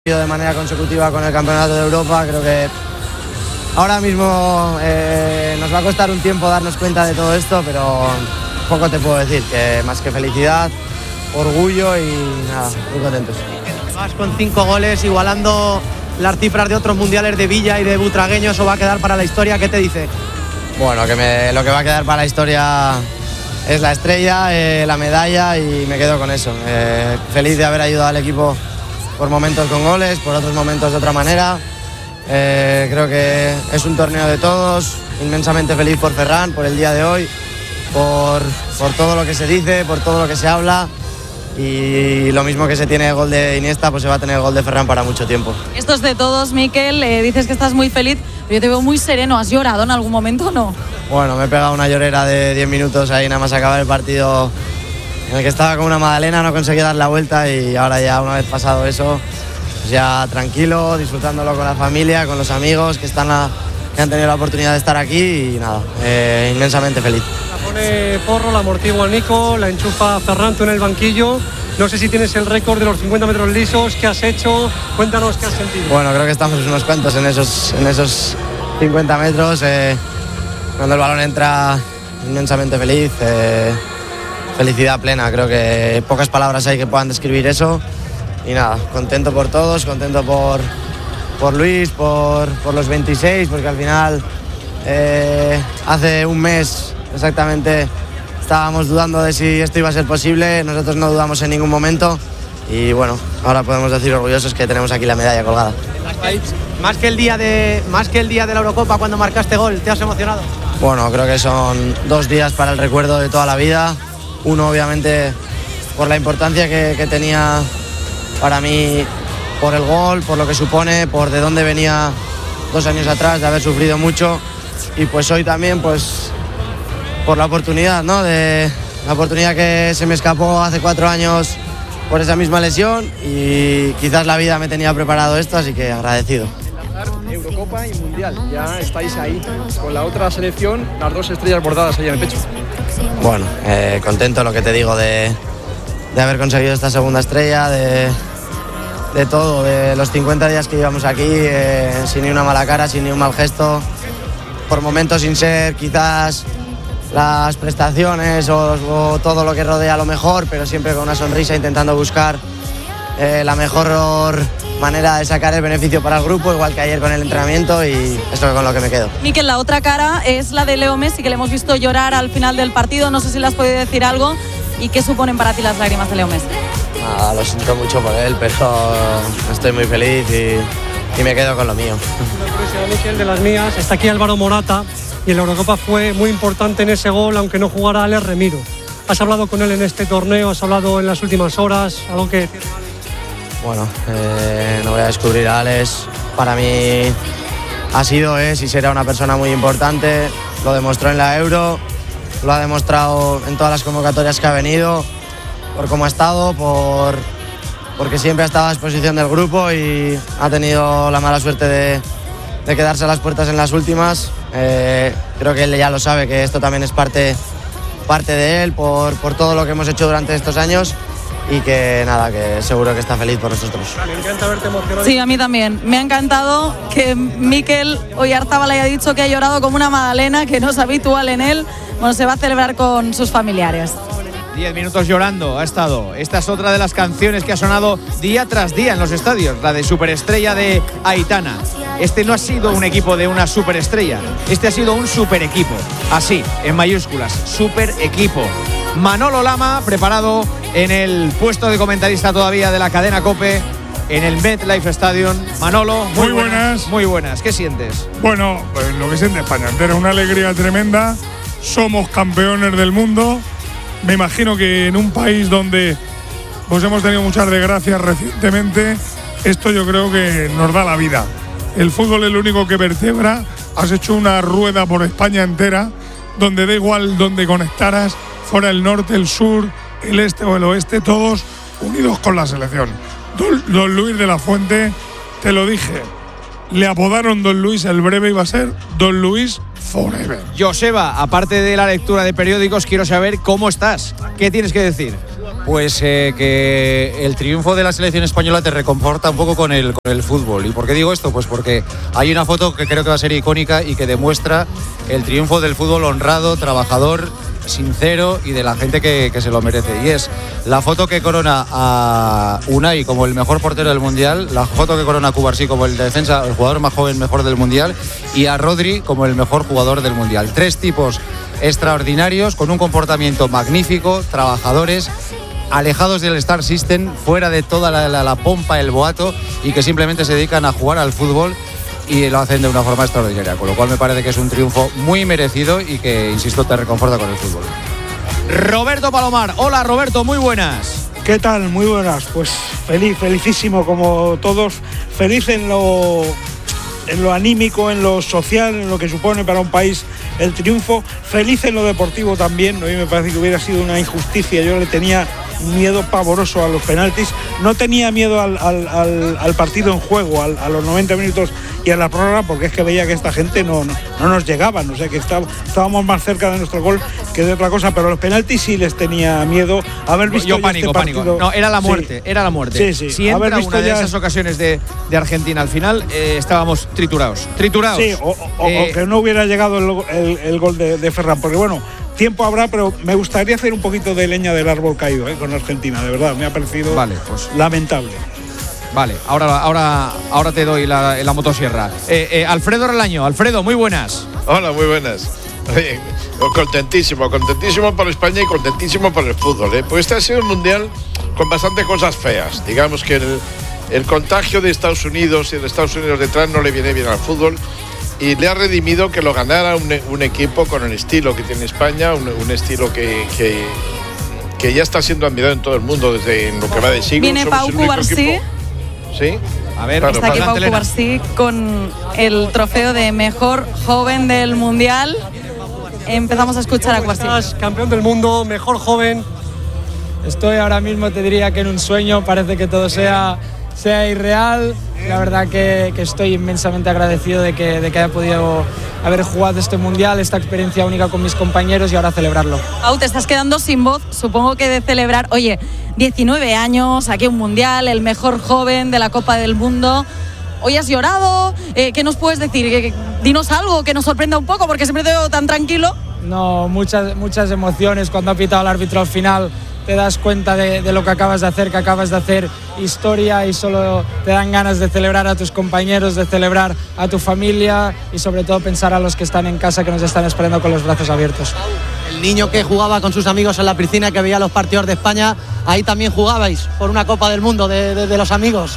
De manera consecutiva con el Campeonato de Europa. Creo que ahora mismo nos va a costar un tiempo darnos cuenta de todo esto, pero poco te puedo decir, que más que felicidad, orgullo y nada, muy contentos. Vas con 5 goles, igualando las cifras de otros mundiales de Villa y de Butragueño, eso va a quedar para la historia. ¿Qué te dice? Bueno, lo que va a quedar para la historia es la estrella, la medalla, y me quedo con eso. Feliz de haber ayudado al equipo por momentos con goles, por otros momentos de otra manera. Creo que es un torneo de todos, inmensamente feliz por Ferran, por el día de hoy, por todo lo que se dice, por todo lo que se habla, y lo mismo que se tiene el gol de Iniesta, pues se va a tener el gol de Ferran para mucho tiempo. Esto es de todos, Mikel, dices que estás muy feliz, pero yo te veo muy sereno. ¿Has llorado en algún momento o no? Bueno, me he pegado una llorera de 10 minutos ahí nada más acabar el partido, en el que estaba con una magdalena, no conseguí dar la vuelta, y ahora ya una vez pasado eso, pues ya tranquilo, disfrutándolo con la familia, con los amigos que han tenido la oportunidad de estar aquí, y nada, inmensamente feliz. La pone Porro, la amortigua Nico, la enchufa Ferran, tú en el banquillo. No sé si tienes el récord de los 50 metros lisos. ¿Qué has hecho? Cuéntanos qué has sentido. Bueno, creo que estamos unos cuantos en esos 50 metros. Cuando el balón entra, inmensamente feliz. Felicidad plena, creo que pocas palabras hay que puedan describir eso, y nada, contento por todos, contento por Luis, por los 26, porque al final hace un mes exactamente estábamos dudando de si esto iba a ser posible. Nosotros no dudamos en ningún momento, y bueno, ahora podemos decir orgullosos que tenemos aquí la medalla colgada. Más que el día de la Eurocopa, cuando marcaste gol, ¿te has emocionado? Bueno, creo que son 2 días para el recuerdo de toda la vida. Uno, obviamente, por la importancia que tenía para mí, por el gol, por lo que supone, por de dónde venía 2 años atrás, de haber sufrido mucho, y pues hoy también, pues por la oportunidad, ¿no? La oportunidad que se me escapó hace 4 años por esa misma lesión, y quizás la vida me tenía preparado esto, así que agradecido. Eurocopa y Mundial, ya estáis ahí con la otra selección, las 2 estrellas bordadas ahí en el pecho. Bueno, contento, lo que te digo, de haber conseguido esta segunda estrella, de todo, de los 50 días que llevamos aquí, sin ni una mala cara, sin ni un mal gesto, por momentos sin ser quizás las prestaciones o todo lo que rodea lo mejor, pero siempre con una sonrisa, intentando buscar la mejor manera de sacar el beneficio para el grupo, igual que ayer con el entrenamiento, y esto es con lo que me quedo. Mikel, la otra cara es la de Leo Messi, que le hemos visto llorar al final del partido. No sé si le has podido decir algo, y qué suponen para ti las lágrimas de Leo Messi. Nada, lo siento mucho por él, pero estoy muy feliz y me quedo con lo mío. Mikel, de las mías, está aquí Álvaro Morata, y en la Eurocopa fue muy importante en ese gol, aunque no jugara Alex Remiro. ¿Has hablado con él en este torneo? ¿Has hablado en las últimas horas? ¿Algo que decir? Bueno, no voy a descubrir a Alex. Para mí ha sido, es y será una persona muy importante. Lo demostró en la Euro, lo ha demostrado en todas las convocatorias que ha venido, por cómo ha estado, porque siempre ha estado a disposición del grupo, y ha tenido la mala suerte de quedarse a las puertas en las últimas. Creo que él ya lo sabe, que esto también es parte de él, por todo lo que hemos hecho durante estos años, y que nada, que seguro que está feliz por nosotros. Me encanta verte emocionado. Sí, a mí también. Me ha encantado que Mikel Oyarzabal haya dicho que ha llorado como una magdalena, que no es habitual en él. Bueno, se va a celebrar con sus familiares. 10 minutos llorando ha estado. Esta es otra de las canciones que ha sonado día tras día en los estadios, la de Superestrella de Aitana. Este no ha sido un equipo de una superestrella, este ha sido un super equipo. Así, en mayúsculas, super equipo. Manolo Lama, preparado en el puesto de comentarista todavía de la cadena COPE, en el MetLife Stadium. Manolo, muy buenas. Muy buenas, ¿qué sientes? Bueno, pues lo que siente España entera, una alegría tremenda. Somos campeones del mundo. Me imagino que en un país donde pues hemos tenido muchas desgracias recientemente, esto yo creo que nos da la vida. El fútbol es lo único que vertebra. Has hecho una rueda por España entera, donde da igual donde conectaras, fuera el norte, el sur, el este o el oeste, todos unidos con la selección. Don Luis de la Fuente, te lo dije, le apodaron Don Luis el Breve, iba a ser Don Luis Forever. Joseba, aparte de la lectura de periódicos, quiero saber cómo estás. ¿Qué tienes que decir? Pues que el triunfo de la selección española te reconforta un poco con el fútbol. ¿Y por qué digo esto? Pues porque hay una foto que creo que va a ser icónica y que demuestra el triunfo del fútbol honrado, trabajador, sincero y de la gente que se lo merece. Y es la foto que corona a Unai como el mejor portero del Mundial, la foto que corona a Cubarsí como el defensa, el jugador más joven mejor del Mundial, y a Rodri como el mejor jugador del Mundial. 3 tipos extraordinarios, con un comportamiento magnífico, trabajadores, alejados del Star System, fuera de toda la pompa, el boato, y que simplemente se dedican a jugar al fútbol y lo hacen de una forma extraordinaria, con lo cual me parece que es un triunfo muy merecido y que, insisto, te reconforta con el fútbol. Roberto Palomar. Hola, Roberto, muy buenas. ¿Qué tal? Muy buenas. Pues felicísimo como todos, feliz en lo anímico, en lo social, en lo que supone para un país el triunfo, feliz en lo deportivo también. A mí me parece que hubiera sido una injusticia, yo le tenía miedo pavoroso a los penaltis, no tenía miedo al partido en juego, a los 90 minutos y a la prórroga, porque es que veía que esta gente no nos llegaban, o sea que estábamos más cerca de nuestro gol que de otra cosa, pero los penaltis sí les tenía miedo. Haber visto pánico. No, era la muerte, sí. Era la muerte. Sí. Si entra una de esas ocasiones de Argentina al final, estábamos triturados. Sí, o que no hubiera llegado el gol de Ferran, porque bueno, tiempo habrá, pero me gustaría hacer un poquito de leña del árbol caído con Argentina, de verdad, me ha parecido lamentable. Vale, ahora te doy la motosierra. Alfredo Relaño. Alfredo, muy buenas. Hola, muy buenas. Oye, contentísimo por España y contentísimo por el fútbol, ¿eh? Pues este ha sido un mundial con bastantes cosas feas. Digamos que el contagio de Estados Unidos y de Estados Unidos detrás no le viene bien al fútbol. Y le ha redimido que lo ganara un equipo con el estilo que tiene España, un estilo que ya está siendo admirado en todo el mundo desde lo que va de siglo. Viene Pau Cubarsí. ¿Sí? A ver, está aquí Pau Cubarsí con el trofeo de mejor joven del Mundial. Empezamos a escuchar a Cubarsí. Campeón del mundo, mejor joven. Estoy ahora mismo, te diría que en un sueño, parece que todo sea irreal. La verdad que estoy inmensamente agradecido de que haya podido haber jugado este mundial, esta experiencia única con mis compañeros y ahora celebrarlo. Pau, te estás quedando sin voz, supongo que de celebrar, 19 años, aquí un mundial, el mejor joven de la Copa del Mundo. Hoy has llorado, ¿qué nos puedes decir? Dinos algo que nos sorprenda un poco, porque siempre te veo tan tranquilo. No, muchas emociones. Cuando ha pitado el árbitro al final te das cuenta de lo que acabas de hacer, historia, y solo te dan ganas de celebrar a tus compañeros, de celebrar a tu familia y sobre todo pensar a los que están en casa, que nos están esperando con los brazos abiertos. El niño que jugaba con sus amigos en la piscina, que veía los partidos de España, ahí también jugabais por una Copa del Mundo de los amigos.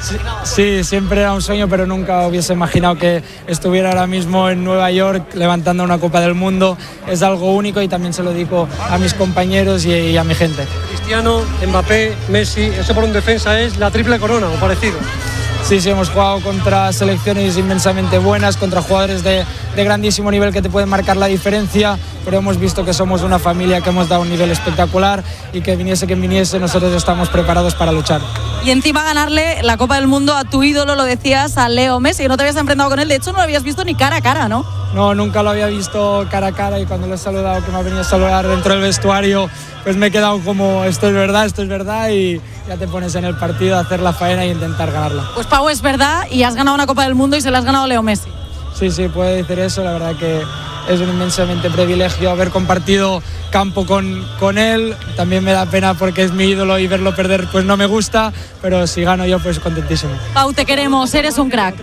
Sí, siempre era un sueño, pero nunca hubiese imaginado que estuviera ahora mismo en Nueva York levantando una Copa del Mundo. Es algo único y también se lo dedico a mis compañeros y a mi gente. Cristiano, Mbappé, Messi, eso por un defensa es la triple corona o parecido. Sí, hemos jugado contra selecciones inmensamente buenas, contra jugadores de grandísimo nivel que te pueden marcar la diferencia, pero hemos visto que somos una familia que hemos dado un nivel espectacular y que viniese quien viniese, nosotros estamos preparados para luchar. Y encima ganarle la Copa del Mundo a tu ídolo, lo decías, a Leo Messi, que no te habías enfrentado con él, de hecho no lo habías visto ni cara a cara, ¿no? No, nunca lo había visto cara a cara, y cuando lo he saludado, que me ha venido a saludar dentro del vestuario, pues me he quedado como esto es verdad, y ya te pones en el partido a hacer la faena e intentar ganarla. Pues Pau, es verdad, y has ganado una Copa del Mundo y se la has ganado a Leo Messi. Sí, puede decir eso, la verdad que es un inmensamente privilegio haber compartido campo con él. También me da pena porque es mi ídolo y verlo perder pues no me gusta, pero si gano yo pues contentísimo. Pau, te queremos, eres un crack.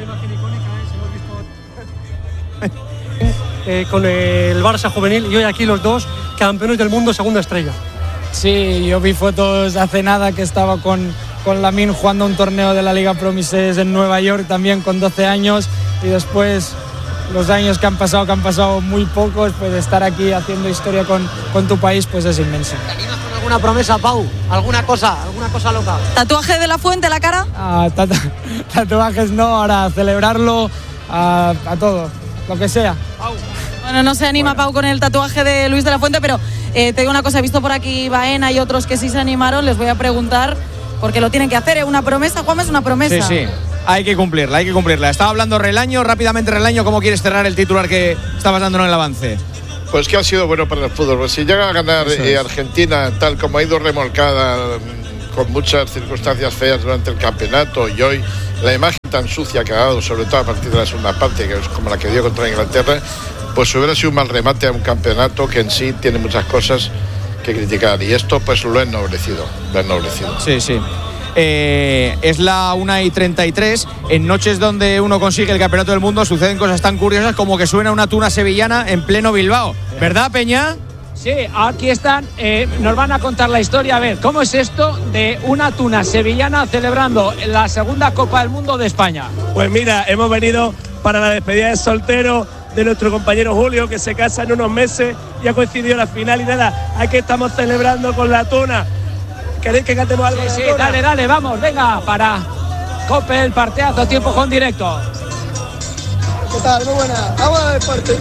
Con el Barça juvenil y hoy aquí los dos campeones del mundo, segunda estrella. Sí, yo vi fotos hace nada que estaba con Lamine jugando un torneo de la Liga Promises en Nueva York también con 12 años, y después los años que han pasado muy pocos, pues estar aquí haciendo historia con tu país pues es inmenso. ¿Te animas con alguna promesa, Pau? ¿Alguna cosa loca? ¿Tatuaje de la Fuente en la cara? Tatuajes no, ahora celebrarlo a todo, lo que sea. Pau. Bueno, no se anima Pau con el tatuaje de Luis de la Fuente, pero te digo una cosa, he visto por aquí Baena y otros que sí se animaron, les voy a preguntar, porque lo tienen que hacer, ¿es una promesa? Juanma, es una promesa. Sí. Hay que cumplirla. Estaba hablando Relaño, rápidamente Relaño, ¿cómo quieres cerrar el titular que estabas dándonos en el avance? Pues que ha sido bueno para el fútbol. Pues si llega a ganar Argentina, tal como ha ido remolcada con muchas circunstancias feas durante el campeonato, y hoy la imagen tan sucia que ha dado, sobre todo a partir de la segunda parte, que es como la que dio contra Inglaterra, pues hubiera sido un mal remate a un campeonato que en sí tiene muchas cosas que criticar, y esto pues lo ha ennoblecido. Sí. Es la 1:33. En noches donde uno consigue el campeonato del mundo suceden cosas tan curiosas como que suena una tuna sevillana en pleno Bilbao, ¿verdad, Peña? Sí, aquí están, nos van a contar la historia. A ver, ¿cómo es esto de una tuna sevillana celebrando la segunda Copa del Mundo de España? Pues mira, hemos venido para la despedida de soltero de nuestro compañero Julio, que se casa en unos meses y ha coincidido la final, y nada, aquí estamos celebrando con la tuna. ¿Queréis que cantemos algo? Sí, dale, vamos, venga, para Cope, el partidazo, tiempo con directo. ¿Qué tal? Muy buena, vamos a ver parte.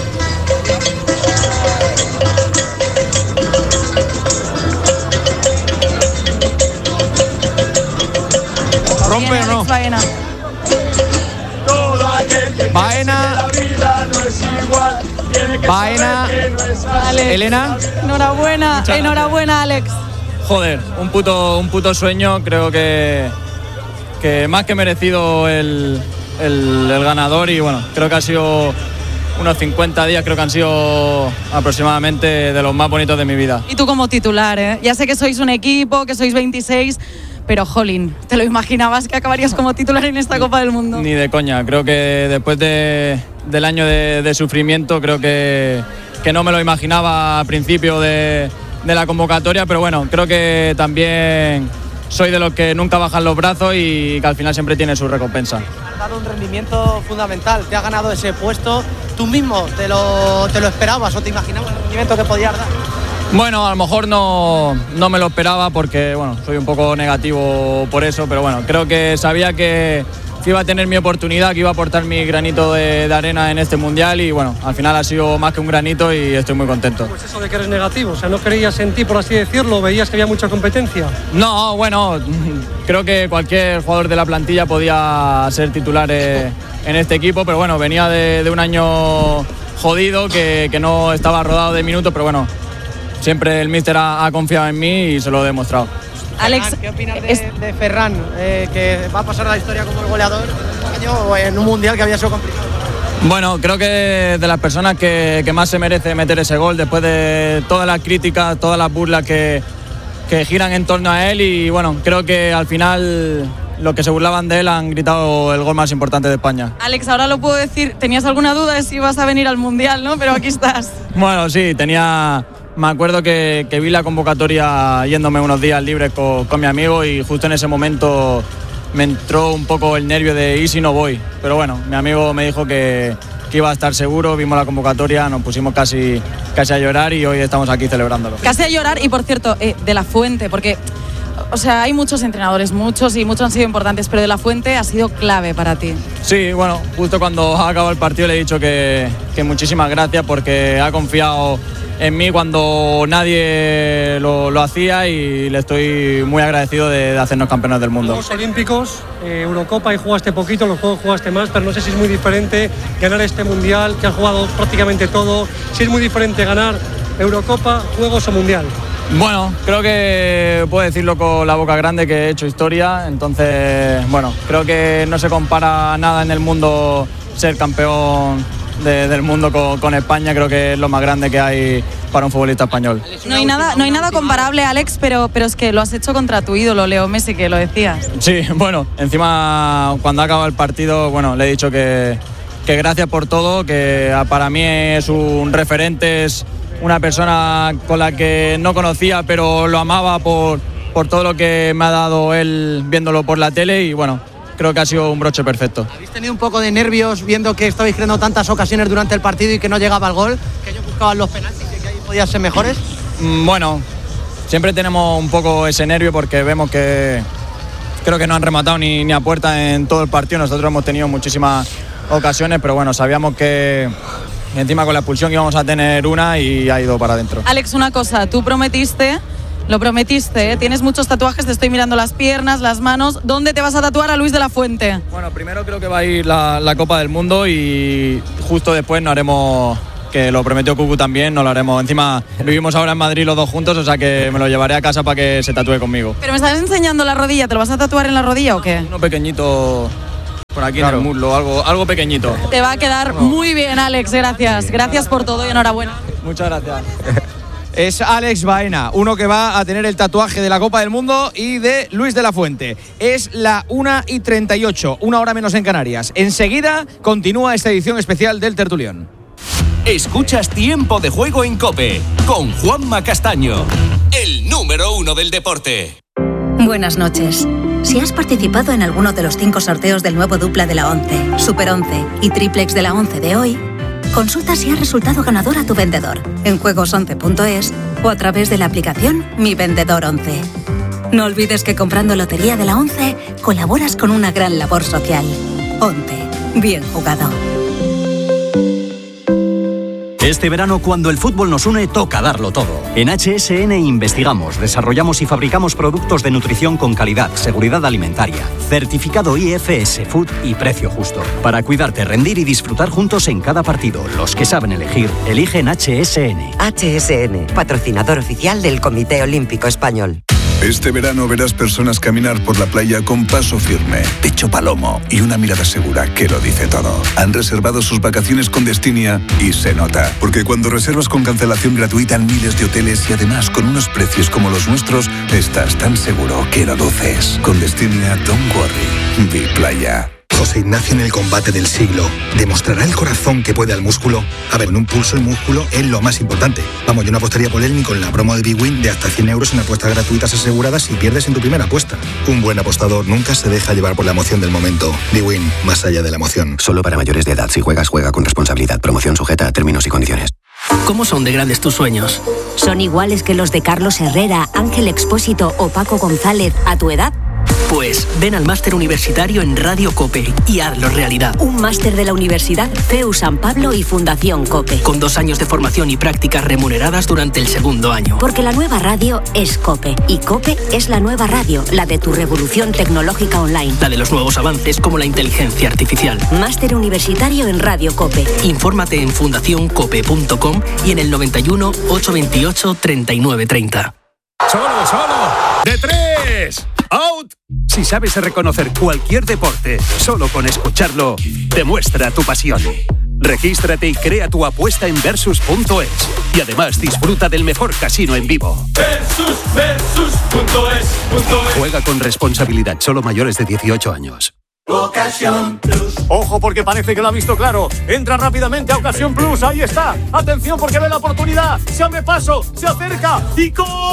¿Rompe o no? Baena. Elena. Enhorabuena, Alex. Joder, un puto sueño. Creo que más que merecido el ganador, y bueno, creo que ha sido unos 50 días, creo que han sido aproximadamente de los más bonitos de mi vida. Y tú como titular, ¿eh? Ya sé que sois un equipo, que sois 26, pero jolín, ¿te lo imaginabas que acabarías como titular en esta Copa del Mundo? Ni de coña, creo que después del año de sufrimiento, creo que no me lo imaginaba al principio de la convocatoria, pero bueno, creo que también soy de los que nunca bajan los brazos y que al final siempre tiene su recompensa. Has dado un rendimiento fundamental, te has ganado ese puesto. ¿Tú mismo te lo esperabas o te imaginabas el rendimiento que podías dar? Bueno, a lo mejor no me lo esperaba porque bueno, soy un poco negativo por eso, pero bueno, creo que sabía que iba a tener mi oportunidad, que iba a aportar mi granito de arena en este mundial, y bueno, al final ha sido más que un granito y estoy muy contento. Pues eso de que eres negativo, o sea, no creías en ti, por así decirlo, veías que había mucha competencia. No, bueno, creo que cualquier jugador de la plantilla podía ser titular en este equipo, pero bueno, venía de un año jodido, que no estaba rodado de minutos, pero bueno, siempre el míster ha confiado en mí y se lo he demostrado. Alex, ¿qué opinas de Ferran, que va a pasar a la historia como el goleador en un mundial que había sido complicado? Bueno, creo que de las personas que más se merece meter ese gol después de todas las críticas, todas las burlas que giran en torno a él, y bueno, creo que al final los que se burlaban de él han gritado el gol más importante de España. Alex, ahora lo puedo decir, tenías alguna duda de si ibas a venir al mundial, ¿no? Pero aquí estás. Bueno, sí, me acuerdo que vi la convocatoria yéndome unos días libres con mi amigo, y justo en ese momento me entró un poco el nervio de ¿y si no voy? Pero bueno, mi amigo me dijo que iba a estar seguro, vimos la convocatoria, nos pusimos casi a llorar y hoy estamos aquí celebrándolo. Casi a llorar. Y por cierto, de la Fuente, porque o sea, hay muchos entrenadores, muchos han sido importantes, pero de la Fuente ha sido clave para ti. Sí, bueno, justo cuando ha acabado el partido le he dicho que muchísimas gracias, porque ha confiado en mí cuando nadie lo hacía, y le estoy muy agradecido de hacernos campeones del mundo. Juegos Olímpicos, Eurocopa, y jugaste poquito, los Juegos jugaste más, pero no sé si es muy diferente ganar este Mundial, que has jugado prácticamente todo, si es muy diferente ganar Eurocopa, Juegos o Mundial. Bueno, creo que puedo decirlo con la boca grande, que he hecho historia, entonces, bueno, creo que no se compara nada en el mundo ser campeón del mundo con España. Creo que es lo más grande que hay para un futbolista español. No hay nada comparable, Alex, pero es que lo has hecho contra tu ídolo, Leo Messi, que lo decías. Sí, bueno, encima cuando ha acabado el partido, bueno, le he dicho que gracias por todo, que para mí es un referente, es una persona con la que no conocía, pero lo amaba por todo lo que me ha dado él viéndolo por la tele, y bueno, creo que ha sido un broche perfecto. ¿Habéis tenido un poco de nervios viendo que estabais creando tantas ocasiones durante el partido y que no llegaba el gol, que ellos buscaban los penaltis y que ahí podían ser mejores? Bueno, siempre tenemos un poco ese nervio porque vemos que creo que no han rematado ni a puerta en todo el partido. Nosotros hemos tenido muchísimas ocasiones, pero bueno, sabíamos que encima con la expulsión íbamos a tener una y ha ido para adentro. Alex, una cosa, tú lo prometiste, ¿eh? Tienes muchos tatuajes, te estoy mirando las piernas, las manos. ¿Dónde te vas a tatuar a Luis de la Fuente? Bueno, primero creo que va a ir la Copa del Mundo y justo después nos haremos que lo prometió Cucu también, nos lo haremos. Encima vivimos ahora en Madrid los dos juntos, o sea que me lo llevaré a casa para que se tatúe conmigo. Pero me estás enseñando la rodilla, ¿te lo vas a tatuar en la rodilla o qué? Uno pequeñito por aquí en el muslo, algo pequeñito. Te va a quedar muy bien, Alex, gracias. Gracias por todo y enhorabuena. Muchas gracias. Es Alex Baena, uno que va a tener el tatuaje de la Copa del Mundo y de Luis de la Fuente. Es la 1:38, 1 hora menos en Canarias. Enseguida continúa esta edición especial del Tertulión. Escuchas Tiempo de Juego en COPE con Juanma Castaño, el número 1 del deporte. Buenas noches. Si has participado en alguno de los 5 sorteos del nuevo dupla de la 11, Super 11 y Triplex de la 11 de hoy, consulta si has resultado ganador a tu vendedor en juegos11.es o a través de la aplicación Mi Vendedor 11. No olvides que comprando Lotería de la 11 colaboras con una gran labor social. 11. Bien jugado. Este verano, cuando el fútbol nos une, toca darlo todo. En HSN investigamos, desarrollamos y fabricamos productos de nutrición con calidad, seguridad alimentaria, certificado IFS Food y precio justo. Para cuidarte, rendir y disfrutar juntos en cada partido. Los que saben elegir, eligen HSN. HSN, patrocinador oficial del Comité Olímpico Español. Este verano verás personas caminar por la playa con paso firme, pecho palomo y una mirada segura que lo dice todo. Han reservado sus vacaciones con Destinia y se nota. Porque cuando reservas con cancelación gratuita en miles de hoteles y además con unos precios como los nuestros, estás tan seguro que lo luces. Con Destinia, don't worry. Be Playa. José Ignacio en el combate del siglo. ¿Demostrará el corazón que puede al músculo? A ver, en un pulso el músculo es lo más importante. Vamos, yo no apostaría por él ni con la promo de Big Win de hasta 100 euros en apuestas gratuitas aseguradas si pierdes en tu primera apuesta. Un buen apostador nunca se deja llevar por la emoción del momento. Big Win, más allá de la emoción. Solo para mayores de edad. Si juegas, juega con responsabilidad. Promoción sujeta a términos y condiciones. ¿Cómo son de grandes tus sueños? ¿Son iguales que los de Carlos Herrera, Ángel Expósito o Paco González a tu edad? Pues ven al máster universitario en Radio COPE y hazlo realidad. Un máster de la Universidad CEU San Pablo y Fundación COPE. Con 2 años de formación y prácticas remuneradas durante el segundo año. Porque la nueva radio es COPE. Y COPE es la nueva radio, la de tu revolución tecnológica online. La de los nuevos avances como la inteligencia artificial. Máster universitario en Radio COPE. Infórmate en fundacioncope.com y en el 91 828 3930. ¡Solo! ¡De 3! ¡Out! Si sabes reconocer cualquier deporte solo con escucharlo, demuestra tu pasión. Regístrate y crea tu apuesta en Versus.es. Y además disfruta del mejor casino en vivo. Versus.es. Juega con responsabilidad, solo mayores de 18 años. Ocasión Plus. Ojo porque parece que lo ha visto claro. Entra rápidamente a Ocasión Plus. Ahí está. Atención porque ve la oportunidad. Se abre paso, se acerca y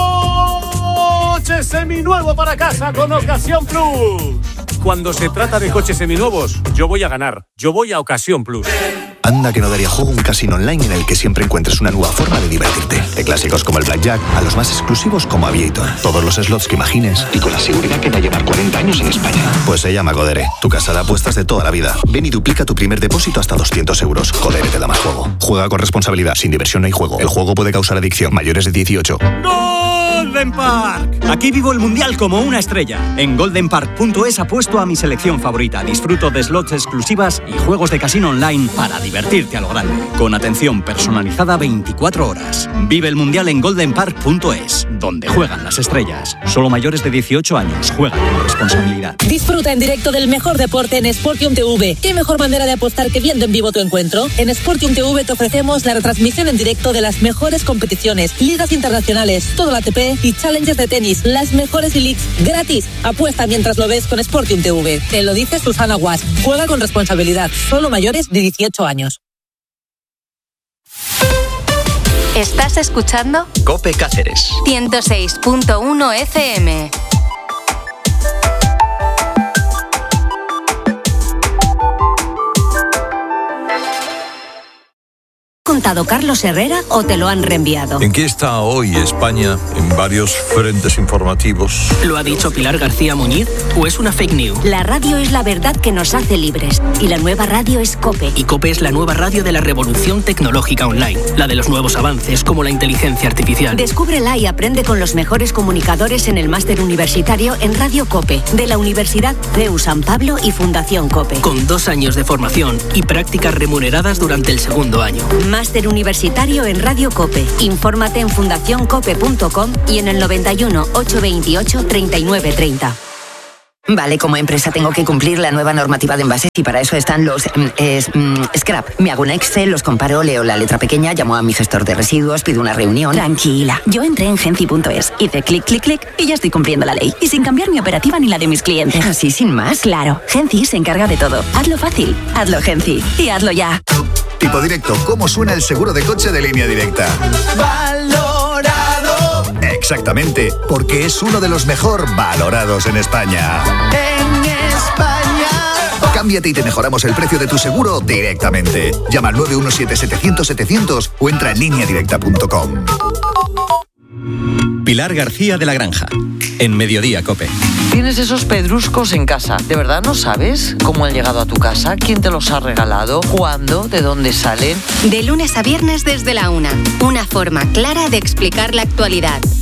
coche seminuevo para casa con Ocasión Plus. Cuando se trata de coches seminuevos, yo voy a ganar. Yo voy a Ocasión Plus. Anda que no daría juego un casino online en el que siempre encuentres una nueva forma de divertirte. De clásicos como el Blackjack a los más exclusivos como Aviator. Todos los slots que imagines y con la seguridad que da llevar 40 años en España. Pues se llama Codere, tu casa de apuestas de toda la vida. Ven y duplica tu primer depósito hasta 200 euros. Codere te da más juego. Juega con responsabilidad. Sin diversión no hay juego. El juego puede causar adicción. Mayores de 18. Golden Park. Aquí vivo el mundial como una estrella. En goldenpark.es apuesto a mi selección favorita. Disfruto de slots exclusivas y juegos de casino online para divertirte a lo grande. Con atención personalizada 24 horas. Vive el mundial en goldenpark.es, donde juegan las estrellas. Solo mayores de 18 años. Juegan con responsabilidad. Disfruta en directo del mejor deporte en Sportium TV. ¿Qué mejor manera de apostar que viendo en vivo tu encuentro? En Sportium TV te ofrecemos la retransmisión en directo de las mejores competiciones, ligas internacionales, todo el ATP y challenges de tenis, las mejores leagues gratis. Apuesta mientras lo ves con Sportium TV. Te lo dice Susana Guas. Juega con responsabilidad. Solo mayores de 18 años. ¿Estás escuchando? COPE Cáceres 106.1 FM. ¿Contado Carlos Herrera o te lo han reenviado? ¿En qué está hoy España en varios frentes informativos? ¿Lo ha dicho Pilar García Muñiz o es una fake news? La radio es la verdad que nos hace libres y la nueva radio es COPE. Y COPE es la nueva radio de la revolución tecnológica online, la de los nuevos avances como la inteligencia artificial. Descúbrela y aprende con los mejores comunicadores en el máster universitario en Radio COPE de la Universidad CEU San Pablo y Fundación COPE. Con 2 años de formación y prácticas remuneradas durante el segundo año. Máster máster universitario en Radio COPE. Infórmate en fundacioncope.com y en el 91 828 3930. Vale, como empresa tengo que cumplir la nueva normativa de envases y para eso están los scrap. Me hago un Excel, los comparo, leo la letra pequeña, llamo a mi gestor de residuos, pido una reunión. Tranquila, yo entré en Genci.es, hice clic, clic, clic y ya estoy cumpliendo la ley. Y sin cambiar mi operativa ni la de mis clientes. ¿Así sin más? Claro, Genci se encarga de todo. Hazlo fácil, hazlo Genci y hazlo ya. Tipo directo, ¿cómo suena el seguro de coche de Línea Directa? Valorado. Exactamente, porque es uno de los mejor valorados en España. En España. Cámbiate y te mejoramos el precio de tu seguro directamente. Llama al 917-700-700 o entra en lineadirecta.com. Pilar García de la Granja, en Mediodía COPE. Tienes esos pedruscos en casa. ¿De verdad no sabes cómo han llegado a tu casa? ¿Quién te los ha regalado? ¿Cuándo? ¿De dónde salen? De lunes a viernes desde la 1. Una forma clara de explicar la actualidad.